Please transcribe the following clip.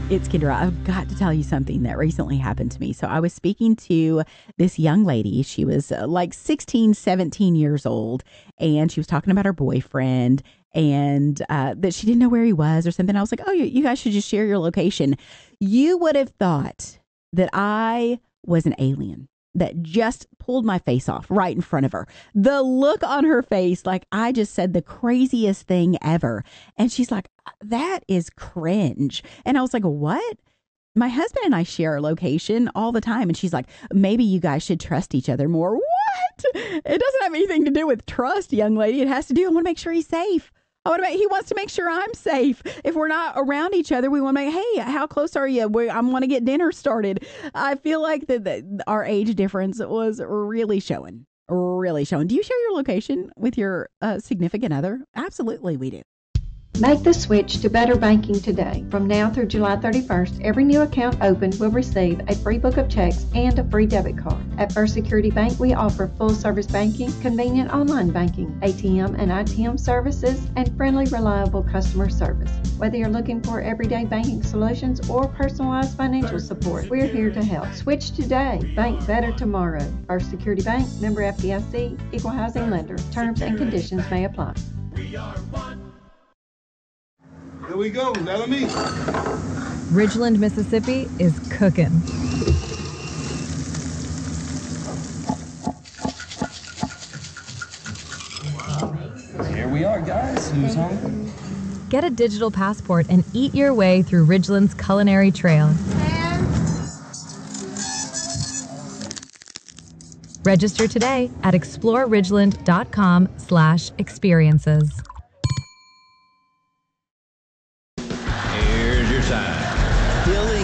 It's Kendra. I've got to tell you something that recently happened to me. So I was speaking to this young lady. She was like 16, 17 years old, and she was talking about her boyfriend and that she didn't know where he was or something. I was like, oh, you guys should just share your location. You would have thought that I was an alien that just pulled my face off right in front of her. The look on her face, like I just said the craziest thing ever. And she's like, that is cringe. And I was like, what? My husband and I share a location all the time. And she's like, maybe you guys should trust each other more. What? It doesn't have anything to do with trust, young lady. It has to do, I want to make sure he's safe. He wants to make sure I'm safe. If we're not around each other, we want to make, hey, how close are you? I want to get dinner started. I feel like that our age difference was really showing. Really showing. Do you share your location with your significant other? Absolutely, we do. Make the switch to Better Banking today. From now through July 31st, every new account opened will receive a free book of checks and a free debit card. At First Security Bank, we offer full-service banking, convenient online banking, ATM and ITM services, and friendly, reliable customer service. Whether you're looking for everyday banking solutions or personalized financial support, we're here to help. Switch today. Bank better tomorrow. First Security Bank, member FDIC, equal housing lender. Terms and conditions may apply. We are one. Here we go, let me. Ridgeland, Mississippi is cooking. Here we are, guys. Who's hungry? Get a digital passport and eat your way through Ridgeland's culinary trail. Register today at exploreridgeland.com/experiences. Here's your time.